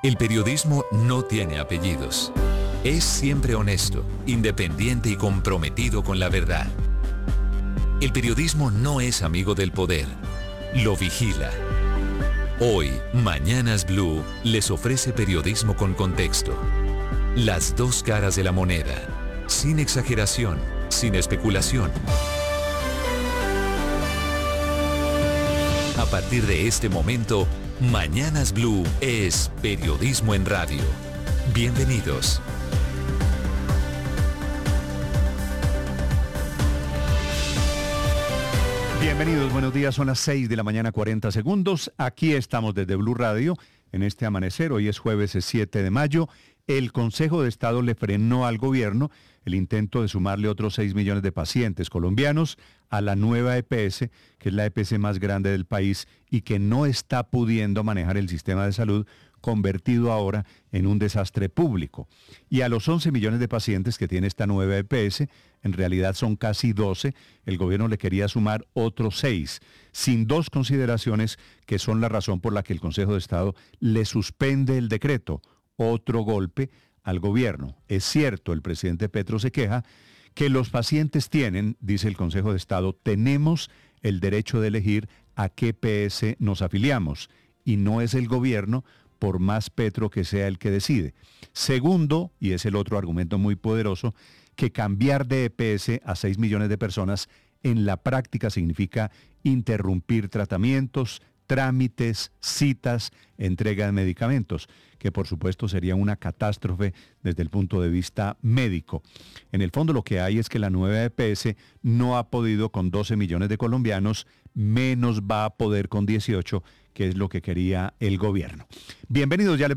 El periodismo no tiene apellidos. Es siempre honesto, independiente y comprometido con la verdad. El periodismo no es amigo del poder, lo vigila. Hoy, Mañanas Blue les ofrece periodismo con contexto. Las dos caras de la moneda, sin exageración, sin especulación. A partir de este momento, Mañanas Blue es periodismo en radio. Bienvenidos. Bienvenidos, buenos días, son las 6 de la mañana 40 segundos. Aquí estamos desde Blue Radio en este amanecer. Hoy es jueves 7 de mayo. El Consejo de Estado le frenó al gobierno el intento de sumarle otros 6 millones de pacientes colombianos a la nueva EPS, que es la EPS más grande del país y que no está pudiendo manejar el sistema de salud, convertido ahora en un desastre público. Y a los 11 millones de pacientes que tiene esta nueva EPS, en realidad son casi 12, el gobierno le quería sumar otros 6, sin dos consideraciones que son la razón por la que el Consejo de Estado le suspende el decreto. Otro golpe al gobierno. Es cierto, el presidente Petro se queja que los pacientes tienen, dice el Consejo de Estado, tenemos el derecho de elegir a qué EPS nos afiliamos y no es el gobierno, por más Petro que sea el que decide. Segundo, y es el otro argumento muy poderoso, que cambiar de EPS a 6 millones de personas en la práctica significa interrumpir tratamientos, trámites, citas, entrega de medicamentos, que por supuesto sería una catástrofe desde el punto de vista médico. En el fondo lo que hay es que la nueva EPS no ha podido con 12 millones de colombianos, menos va a poder con 18, que es lo que quería el gobierno. Bienvenidos, ya les